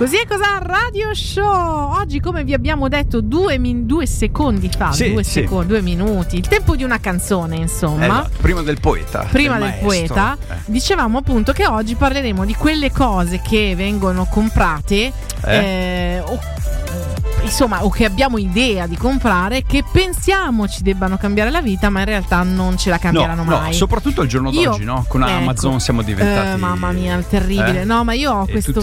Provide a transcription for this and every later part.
Così è cosa Radio Show. Oggi, come vi abbiamo detto 2 secondi fa, 2 minuti, il tempo di una canzone, insomma. Prima del poeta. Prima del poeta, dicevamo appunto che oggi parleremo di quelle cose che vengono comprate o che abbiamo idea di comprare, che pensiamo ci debbano cambiare la vita, ma in realtà non ce la cambieranno mai. No, soprattutto al giorno d'oggi, no? Con Amazon siamo diventati mamma mia, terribile. No, ma io ho questo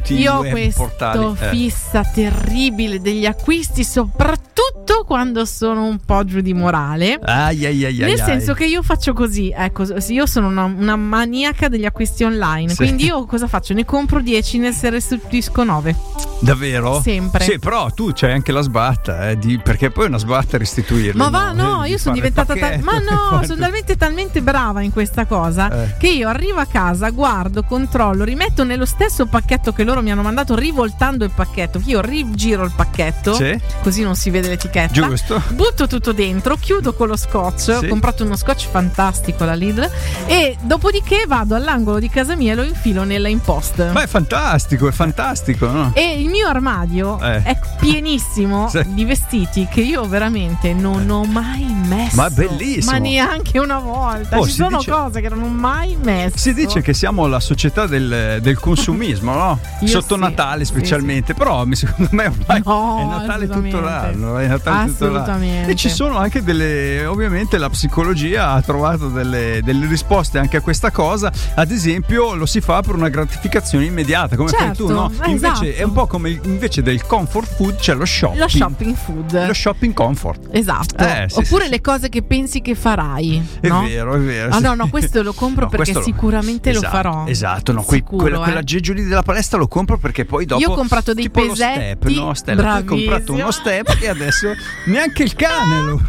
fissa terribile degli acquisti, soprattutto quando sono un po' giù di morale. Nel senso che io faccio così, ecco, io sono una maniaca degli acquisti online, quindi io cosa faccio? Ne compro 10, ne restituisco 9. Davvero? Sempre. Sì, però tu c'hai anche la sbatta, perché poi è una sbatta restituirli. Ma io sono diventata sono talmente brava in questa cosa che io arrivo a casa, guardo, controllo, rimetto nello stesso pacchetto che loro mi hanno mandato, rivoltando il pacchetto. Io rigiro il pacchetto, così non si vede l'etichetta. Giusto. Butto tutto dentro, chiudo con lo scotch. Ho comprato uno scotch fantastico alla Lidl e dopodiché vado all'angolo di casa mia e lo infilo nella impost. Ma è fantastico, no? E il mio armadio è pienissimo di vestiti che io veramente non ho mai messo. Ma bellissimo. Ma neanche una volta. Ci sono cose che non ho mai messo. Si dice che siamo la società del consumismo, no? Sotto Natale specialmente. Però secondo me ormai è Natale tutto l'anno. Assolutamente. E ci sono anche ovviamente la psicologia ha trovato delle risposte anche a questa cosa. Ad esempio lo si fa per una gratificazione immediata, come fai tu, no? Invece è un po' come invece del comfort food c'è lo shopping. Lo shopping food. Lo shopping comfort. Esatto. Oppure le cose che pensi che farai. È vero. No, questo lo compro perché sicuramente lo farò. Esatto, no, quell'aggeggio lì della palestra lo compro perché poi dopo. Io ho comprato dei pesetti. Lo step, no? Stella, tu hai comprato uno step e adesso neanche il cane lo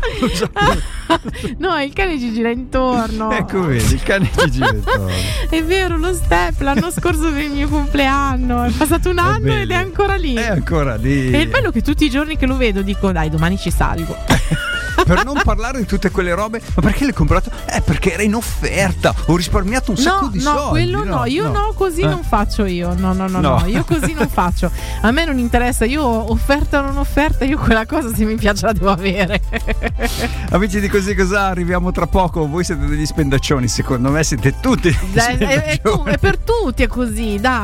No, il cane ci gira intorno. Ecco, vedi, il cane ci gira intorno. È vero, lo step l'anno scorso per il mio compleanno. È passato un anno ed è ancora lì. È ancora lì. E il bello che tutti i giorni che lo vedo dico dai, domani ci salgo. Per non parlare di tutte quelle robe, ma perché l'hai comprato? Perché era in offerta. Ho risparmiato un sacco di soldi. No, quello no. Io così non faccio io. No, io così non faccio. A me non interessa, io offerta o non offerta, io quella cosa se mi piace la devo avere. Amici di Così Cosà, arriviamo tra poco. Voi siete degli spendaccioni, secondo me siete tutti degli spendaccioni. È per tutti è così, dai.